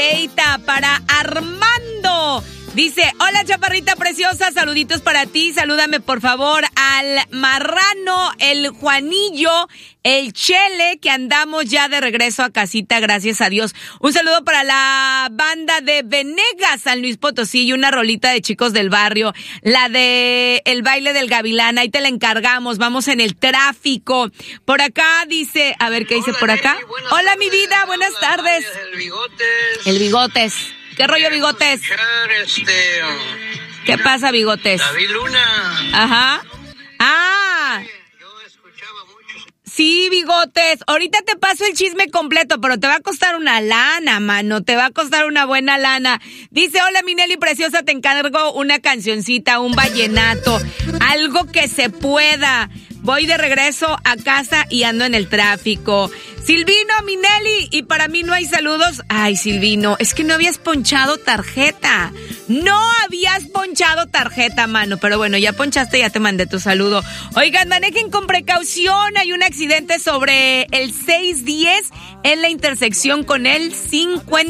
Para Armando. Dice, hola chaparrita preciosa, saluditos para ti, salúdame por favor al Marrano, el Juanillo, el Chele, que andamos ya de regreso a casita, gracias a Dios. Un saludo para la banda de Venegas, San Luis Potosí, y una rolita de Chicos del Barrio, la de El Baile del Gavilán, ahí te la encargamos, vamos en el tráfico. Por acá dice, a ver qué dice por acá. Hola mi vida, buenas tardes. El Bigotes. ¿Qué rollo, Bigotes? ¿Qué pasa, Bigotes? David Luna. Ajá. Ah. Yo escuchaba mucho. Sí, Bigotes. Ahorita te paso el chisme completo, pero te va a costar una lana, mano. Te va a costar una buena lana. Dice, hola, mi Nelly preciosa, te encargo una cancioncita, un vallenato, algo que se pueda. Voy de regreso a casa y ando en el tráfico. Silvino, mi Nelly, y para mí no hay saludos. Ay, Silvino, es que no habías ponchado tarjeta. No habías ponchado tarjeta, mano. Pero bueno, ya ponchaste, ya te mandé tu saludo. Oigan, manejen con precaución. Hay un accidente sobre el 610 en la intersección con el 50.